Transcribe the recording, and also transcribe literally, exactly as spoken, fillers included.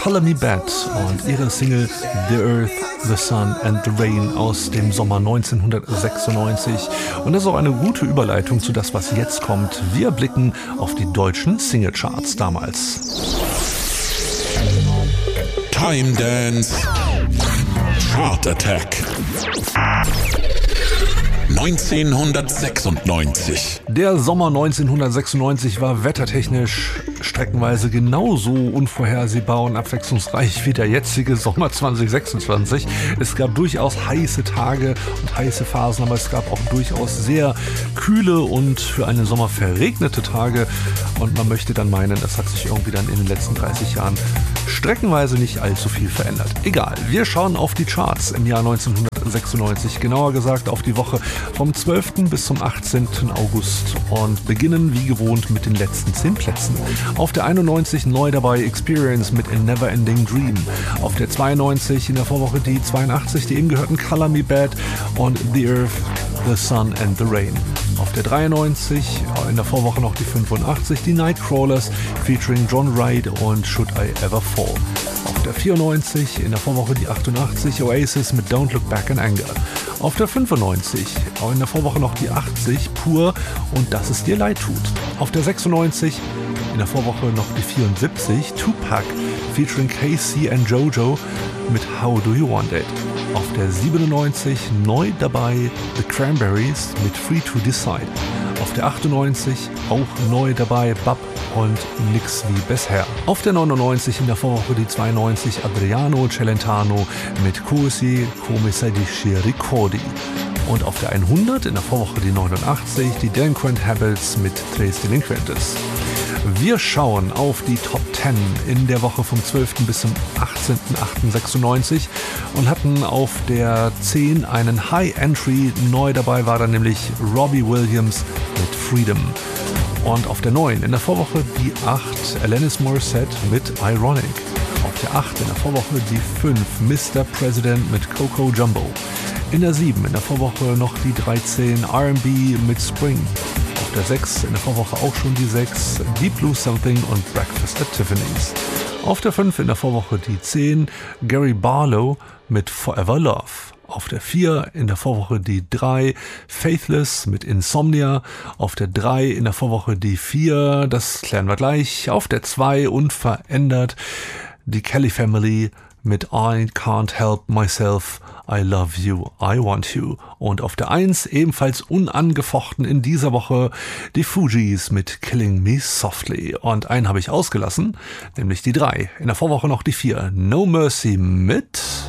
Color Me Bad und ihre Single The Earth, The Sun and The Rain aus dem Sommer neunzehnhundertsechsundneunzig. Und das ist auch eine gute Überleitung zu das, was jetzt kommt. Wir blicken auf die deutschen Singlecharts damals. Time Dance Chart Attack neunzehnhundertsechsundneunzig. Der Sommer neunzehnhundertsechsundneunzig war wettertechnisch streckenweise genauso unvorhersehbar und abwechslungsreich wie der jetzige Sommer zwanzig sechsundzwanzig. Es gab durchaus heiße Tage und heiße Phasen, aber es gab auch durchaus sehr kühle und für einen Sommer verregnete Tage. Und man möchte dann meinen, es hat sich irgendwie dann in den letzten dreißig Jahren streckenweise nicht allzu viel verändert. Egal, wir schauen auf die Charts im Jahr neunzehnhundertsechsundneunzig, genauer gesagt auf die Woche vom zwölften bis zum achtzehnten August und beginnen wie gewohnt mit den letzten zehn Plätzen. Auf der einundneunzig neu dabei Experience mit A Never Ending Dream. Auf der zweiundneunzig in der Vorwoche die zweiundachtzig, die eben gehörten Color Me Bad und The Earth, The Sun and The Rain. Auf der dreiundneunzig in der Vorwoche noch die fünfundachtzig, die Nightcrawlers featuring John Wright und Should I Ever Fall. Auf der vierundneunzig in der Vorwoche die achtundachtzig, Oasis mit Don't Look Back in Anger. Auf der fünfundneunzig in der Vorwoche noch die achtzig, Pur und Dass es dir leid tut. Auf der sechsundneunzig in der Vorwoche noch die vierundsiebzig, Tupac featuring K C and Jojo mit How Do You Want It. Auf der siebenundneunzig neu dabei The Cranberries mit Free to Decide. Auf der achtundneunzig auch neu dabei Bab und Nix wie bisher. Auf der neunundneunzig in der Vorwoche die zweiundneunzig Adriano Celentano mit Così come se dici ricordi. Und auf der hundert in der Vorwoche die neunundachtzig, die Delinquent Habits mit Tres Delinquentes. Wir schauen auf die Top zehn in der Woche vom zwölften bis zum achtzehnten achten sechsundneunzig und hatten auf der zehn einen High Entry. Neu dabei war dann nämlich Robbie Williams mit Freedom. Und auf der neun in der Vorwoche die acht Alanis Morissette mit Ironic. Auf der acht in der Vorwoche die fünf Mister President mit Coco Jumbo. In der sieben in der Vorwoche noch die dreizehn R and B mit Spring. Auf der sechs in der Vorwoche auch schon die sechs Deep Blue Something und Breakfast at Tiffany's. Auf der fünf in der Vorwoche die zehn Gary Barlow mit Forever Love. Auf der vier in der Vorwoche die drei Faithless mit Insomnia. Auf der drei in der Vorwoche die vier, das klären wir gleich. Auf der zwei unverändert die Kelly Family mit I Can't Help Myself, I Love You, I Want You. Und auf der eins ebenfalls unangefochten in dieser Woche die Fugees mit Killing Me Softly. Und einen habe ich ausgelassen, nämlich die drei. In der Vorwoche noch die vier No Mercy mit